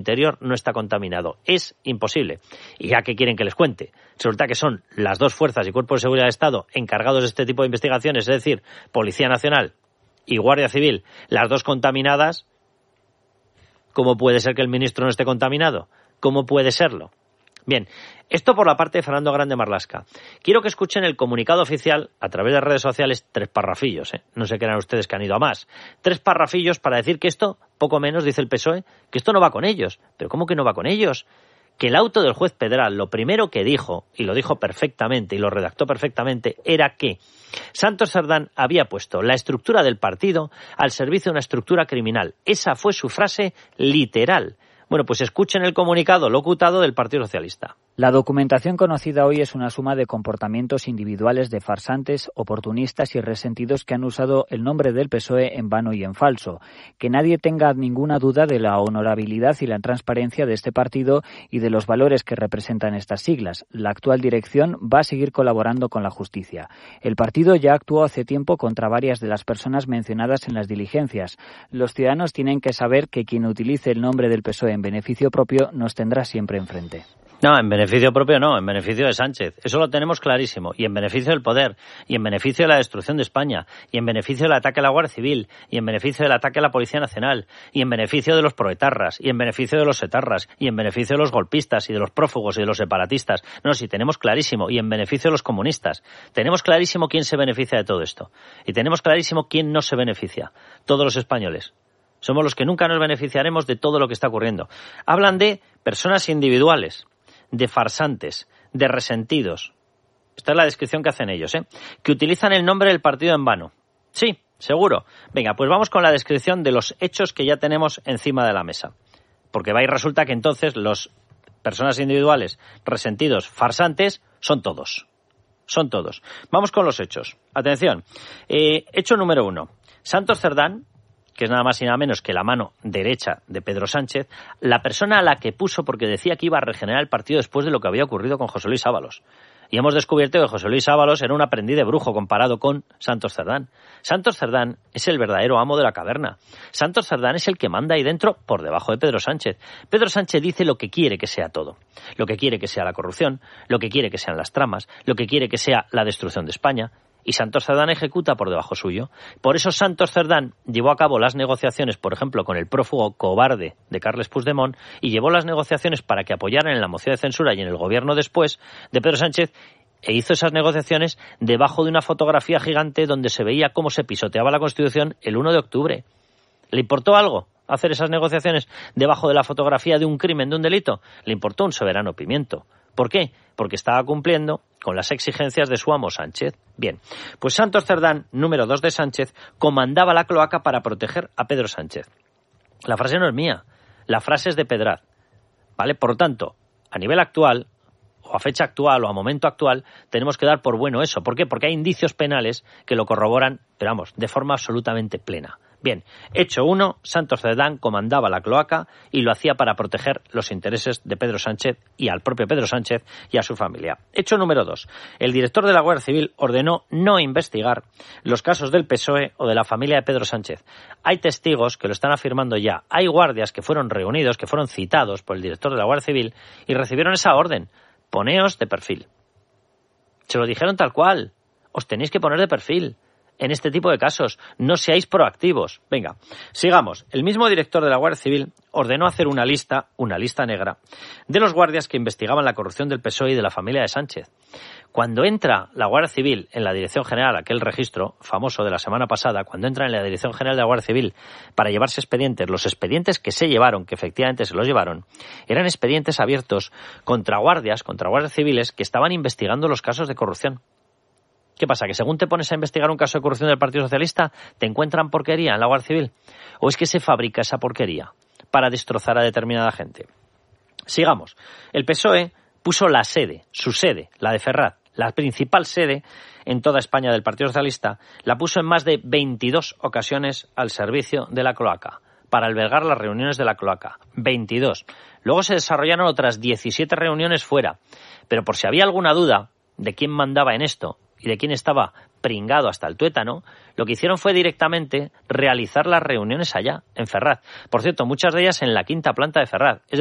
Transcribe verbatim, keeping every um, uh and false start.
interior no está contaminado. Es imposible. ¿Y ya qué quieren que les cuente? Resulta que son las dos fuerzas y cuerpos de seguridad de Estado encargados de este tipo de investigaciones, es decir, Policía Nacional y Guardia Civil, las dos contaminadas. ¿Cómo puede ser que el ministro no esté contaminado? ¿Cómo puede serlo? Bien, esto por la parte de Fernando Grande Marlaska. Quiero que escuchen el comunicado oficial a través de redes sociales, tres parrafillos, ¿eh? No se crean ustedes que han ido a más. Tres parrafillos para decir que esto, poco menos, dice el P S O E, que esto no va con ellos. ¿Pero cómo que no va con ellos? Que el auto del juez Pedral, lo primero que dijo, y lo dijo perfectamente, y lo redactó perfectamente, era que Santos Cerdán había puesto la estructura del partido al servicio de una estructura criminal. Esa fue su frase literal. Bueno, pues escuchen el comunicado locutado del Partido Socialista. La documentación conocida hoy es una suma de comportamientos individuales de farsantes, oportunistas y resentidos que han usado el nombre del P S O E en vano y en falso. Que nadie tenga ninguna duda de la honorabilidad y la transparencia de este partido y de los valores que representan estas siglas. La actual dirección va a seguir colaborando con la justicia. El partido ya actuó hace tiempo contra varias de las personas mencionadas en las diligencias. Los ciudadanos tienen que saber que quien utilice el nombre del P S O E en beneficio propio nos tendrá siempre enfrente. No, en beneficio propio no, en beneficio de Sánchez. Eso lo tenemos clarísimo. Y en beneficio del poder, y en beneficio de la destrucción de España, y en beneficio del ataque a la Guardia Civil, y en beneficio del ataque a la Policía Nacional, y en beneficio de los proetarras, y en beneficio de los etarras, y en beneficio de los golpistas, y de los prófugos, y de los separatistas. No, sí, tenemos clarísimo. Y en beneficio de los comunistas. Tenemos clarísimo quién se beneficia de todo esto. Y tenemos clarísimo quién no se beneficia. Todos los españoles. Somos los que nunca nos beneficiaremos de todo lo que está ocurriendo. Hablan de personas individuales, de farsantes, de resentidos. Esta es la descripción que hacen ellos, ¿eh? Que utilizan el nombre del partido en vano. Sí, seguro. Venga, pues vamos con la descripción de los hechos que ya tenemos encima de la mesa. Porque va y resulta que entonces los personas individuales, resentidos, farsantes, son todos. Son todos. Vamos con los hechos. Atención. Eh, hecho número uno. Santos Cerdán, que es nada más y nada menos que la mano derecha de Pedro Sánchez, la persona a la que puso porque decía que iba a regenerar el partido después de lo que había ocurrido con José Luis Ábalos. Y hemos descubierto que José Luis Ábalos era un aprendiz de brujo comparado con Santos Cerdán. Santos Cerdán es el verdadero amo de la caverna. Santos Cerdán es el que manda ahí dentro por debajo de Pedro Sánchez. Pedro Sánchez dice lo que quiere que sea todo. Lo que quiere que sea la corrupción, lo que quiere que sean las tramas, lo que quiere que sea la destrucción de España. Y Santos Cerdán ejecuta por debajo suyo. Por eso Santos Cerdán llevó a cabo las negociaciones, por ejemplo, con el prófugo cobarde de Carles Puigdemont, y llevó las negociaciones para que apoyaran en la moción de censura y en el gobierno después de Pedro Sánchez, e hizo esas negociaciones debajo de una fotografía gigante donde se veía cómo se pisoteaba la Constitución el uno de octubre. ¿Le importó algo hacer esas negociaciones debajo de la fotografía de un crimen, de un delito? Le importó un soberano pimiento. ¿Por qué? Porque estaba cumpliendo con las exigencias de su amo Sánchez. Bien, pues Santos Cerdán, número dos de Sánchez, comandaba la cloaca para proteger a Pedro Sánchez. La frase no es mía, la frase es de Pedraz, ¿vale? Por lo tanto, a nivel actual, o a fecha actual, o a momento actual, tenemos que dar por bueno eso. ¿Por qué? Porque hay indicios penales que lo corroboran, pero vamos, de forma absolutamente plena. Bien, hecho uno, Santos Cerdán comandaba la cloaca y lo hacía para proteger los intereses de Pedro Sánchez y al propio Pedro Sánchez y a su familia. Hecho número dos, el director de la Guardia Civil ordenó no investigar los casos del P S O E o de la familia de Pedro Sánchez. Hay testigos que lo están afirmando ya. Hay guardias que fueron reunidos, que fueron citados por el director de la Guardia Civil y recibieron esa orden. Poneos de perfil. Se lo dijeron tal cual. Os tenéis que poner de perfil. En este tipo de casos, no seáis proactivos. Venga, sigamos. El mismo director de la Guardia Civil ordenó hacer una lista, una lista negra, de los guardias que investigaban la corrupción del P S O E y de la familia de Sánchez. Cuando entra la Guardia Civil en la Dirección General, aquel registro famoso de la semana pasada, cuando entra en la Dirección General de la Guardia Civil para llevarse expedientes, los expedientes que se llevaron, que efectivamente se los llevaron, eran expedientes abiertos contra guardias, contra guardias civiles que estaban investigando los casos de corrupción. ¿Qué pasa? ¿Que según te pones a investigar un caso de corrupción del Partido Socialista, te encuentran porquería en la Guardia Civil? ¿O es que se fabrica esa porquería para destrozar a determinada gente? Sigamos. El P S O E puso la sede, su sede, la de Ferraz, la principal sede en toda España del Partido Socialista, la puso en más de veintidós ocasiones al servicio de la cloaca, para albergar las reuniones de la cloaca. veintidós. Luego se desarrollaron otras diecisiete reuniones fuera. Pero por si había alguna duda de quién mandaba en esto y de quién estaba pringado hasta el tuétano, lo que hicieron fue directamente realizar las reuniones allá, en Ferraz. Por cierto, muchas de ellas en la quinta planta de Ferraz. Es